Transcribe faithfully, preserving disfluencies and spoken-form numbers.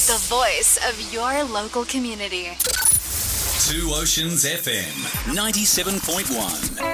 The voice of your local community. Two Oceans F M, ninety-seven point one.